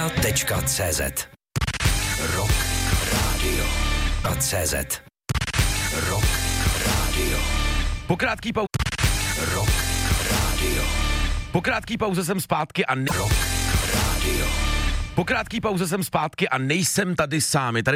.cz Rock Radio .cz Rock Radio. Po krátký pauze Rock Radio. Po krátký pauze jsem zpátky a Rock Radio. Po krátký pauze jsem zpátky a nejsem tady sám. Je tady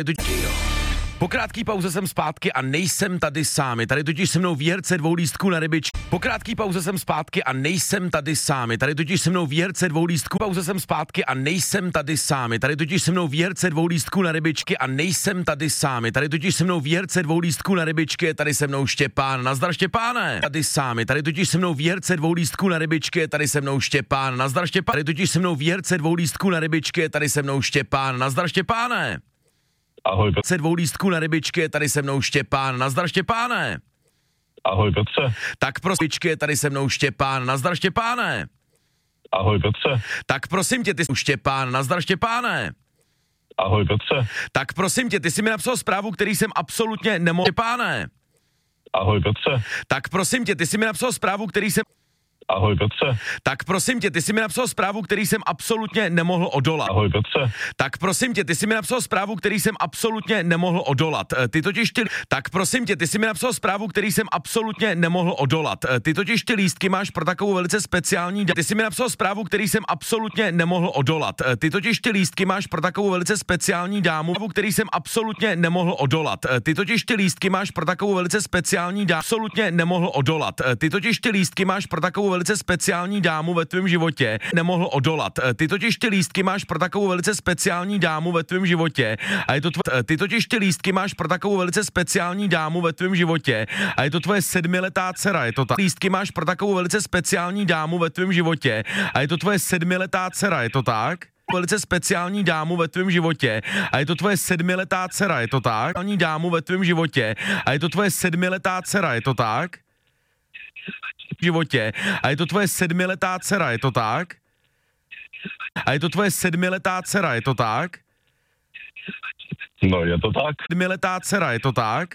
Po krátký pauze jsem zpátky a nejsem tady sám. Je tady totiž se mnou výherce 2 lístků na rybičky. Po krátký pauze jsem zpátky a nejsem tady sám. Je tady totiž se mnou výherce 2 lístků. Pauze jsem zpátky a nejsem tady sám. Je tady totiž se mnou výherce 2 lístků na rybičky a nejsem tady sám. Je tady totiž se mnou výherce 2 lístků na rybičky. Je tady se mnou Štěpán. Nazdar, Štěpáne. Tady sám. Je tady totiž se mnou výherce 2 lístků na rybičky. Je tady se mnou Štěpán. Nazdar, Štěpán. Tady totiž se mnou výherce 2 lístků na rybičky. Je tady se mnou Štěpán. Nazdar, Štěpáne. Ahoj, Petře. 2 lístků na rybičky, je tady se mnou Štěpán. Nazdar, Štěpáne. Ahoj, Petře. Tak prosím, je tady se mnou Štěpán. Nazdar, Štěpáne. Ahoj, Petře. Tak prosím tě, ty jsi Štěpán. Nazdar, Štěpáne. Ahoj, Petře. Tak prosím tě, ty jsi mi napsal zprávu, který jsem absolutně nemohl. Štěpáne. Ahoj, Petře. Tak prosím tě, ty jsi mi napsal zprávu, který jsem... Ahoj, Petře. Tak prosím tě, ty jsi mi napsal zprávu, který jsem absolutně nemohl odolat. Ahoj, Petře. Tak prosím tě, ty jsi mi napsal zprávu, který jsem absolutně nemohl odolat. Ty totiž ty... Tak prosím tě, ty jsi mi napsal zprávu, který jsem absolutně nemohl odolat. Ty totiž ty lístky máš pro takovou velice speciální... Ty jsi mi napsal zprávu, který jsem absolutně nemohl odolat. Ty totiž ty lístky máš pro takovou velice speciální dámu, který jsem absolutně nemohl odolat. Ty totiž ty lístky máš pro takovou velice speciální dámu, absolutně nemohl odolat. Ty totiž ty lístky máš pro takovou velice speciální dámu ve tvém životě nemohl odolat. Ty totiž ty lístky máš pro takovou velice speciální dámu ve tvém životě a je to ty totiž ty lístky máš pro takovou velice speciální dámu ve tvém životě a je to tvoje 7letá dcera, je to tak. Lístky máš pro takovou velice speciální dámu ve tvém životě a je to tvoje 7letá dcera, je to tak? Velice speciální dámu ve tvém životě a je to tvoje 7letá dcera, je to tak? Speciální dámu ve tvém životě a je to tvoje 7letá dcera, je to tak? Životě a je to tvoje 7letá dcera, je to tak? A je to tvoje 7letá dcera, je to tak? No, je to tak. 7letá dcera, je to tak?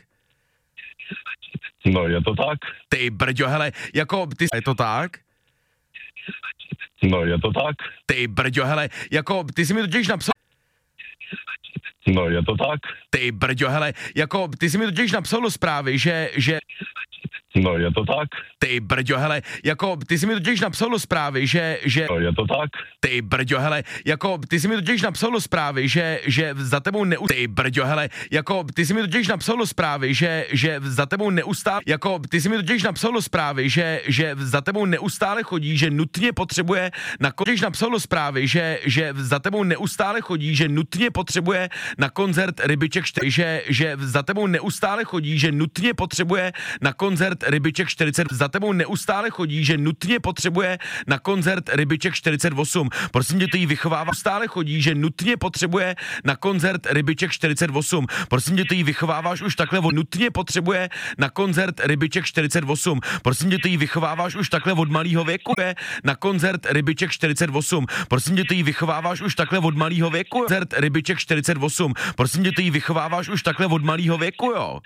No, je to tak. Ty brďo, hele, jako ty, je to tak? No, je to tak. Ty brďo, hele, jako ty jsi mi totiž napsal. No, je to tak. Ty brďo, hele, jako ty jsi mi totiž napsal do zprávy, že... No, je to tak. Ty brďo, hele, jako ty jsi mi totiž napsal do zprávy, že... No, je to tak. Ty brďo, hele, jako ty jsi mi totiž napsal do zprávy, že za tebou Ty brďo, hele, jako ty jsi mi totiž napsal do zprávy, že za tebou neustále, jako ty jsi mi totiž napsal do zprávy, že za tebou neustále chodí, že nutně potřebuje, totiž napsal do zprávy, že za tebou neustále chodí, že nutně potřebuje na koncert Rybiček 4, že za tebou neustále chodí, že nutně potřebuje na koncert Rybiček 40, za tebou neustále chodí, že nutně potřebuje na koncert Rybiček 48. Prosím tě, to jí vychovává. Stále chodí, že nutně potřebuje na koncert Rybiček 48. Prosím tě, to jí vychováváš už takhle, nutně potřebuje na koncert Rybiček 48. Prosím tě, to jí vychováváš už takhle od malého věku, na koncert Rybiček 48. Prosím tě, to jí vychováváš už takhle od malého věku, koncert Rybiček 48. Prosím tě, to jí vychováváš už takhle od malého věku, jo.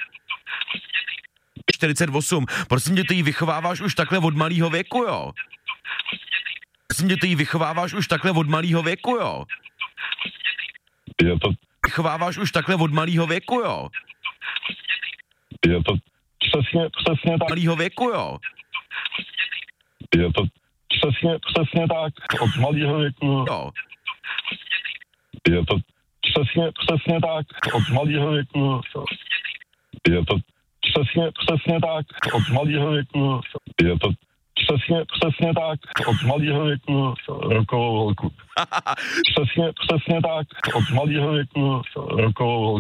48. Prosím tě, to jí vychováváš už takhle od malého věku, jo. Prosím tě, to jí vychováváš už takhle od malého věku, jo. Je to... Vychováváš už takhle od malého věku, jo. Je to přesně tak. Malého věku, jo. Je to přesně tak. Od malého věku. Jo. Je to přesně tak. Od malého věku. Je to přesně tak. Od malého věku. Je to přesně tak. Od malého věku. Rokovou holku. Přesně tak. Od malého věku. Rokovou holku.